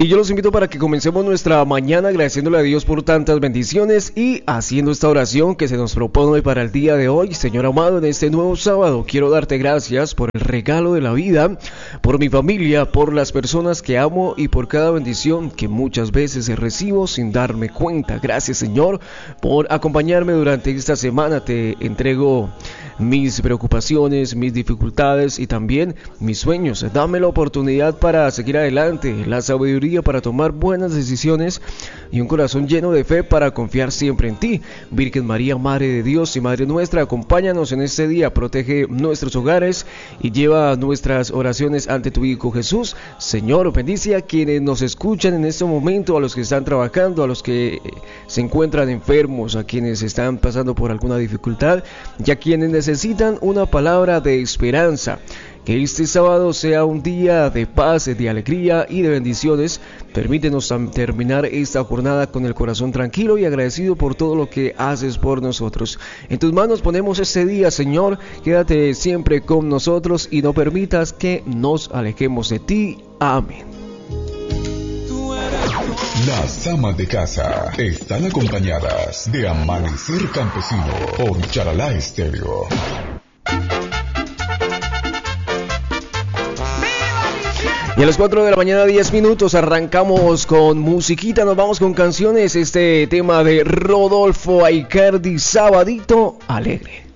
Y yo los invito para que comencemos nuestra mañana agradeciéndole a Dios por tantas bendiciones y haciendo esta oración que se nos propone para el día de hoy. Señor amado, en este nuevo sábado quiero darte gracias por el regalo de la vida, por mi familia, por las personas que amo y por cada bendición que muchas veces recibo sin darme cuenta. Gracias, Señor, por acompañarme durante esta semana. Te entrego mis preocupaciones, mis dificultades y también mis sueños. Dame la oportunidad para seguir adelante, la sabiduría para tomar buenas decisiones y un corazón lleno de fe para confiar siempre en ti. Virgen María, Madre de Dios y Madre nuestra, acompáñanos en este día, protege nuestros hogares y lleva nuestras oraciones ante tu Hijo Jesús. Señor, bendice a quienes nos escuchan en este momento, a los que están trabajando, a los que se encuentran enfermos, a quienes están pasando por alguna dificultad y a quienes necesitan una palabra de esperanza. Que este sábado sea un día de paz, de alegría y de bendiciones. Permítenos terminar esta jornada con el corazón tranquilo y agradecido por todo lo que haces por nosotros. En tus manos ponemos este día, Señor. Quédate siempre con nosotros y no permitas que nos alejemos de ti. Amén. Las amas de casa están acompañadas de Amanecer Campesino por Charalá Estéreo. Y a las 4 de la mañana, 10 minutos, arrancamos con musiquita, nos vamos con canciones. Este tema de Rodolfo Aicardi, Sabadito Alegre.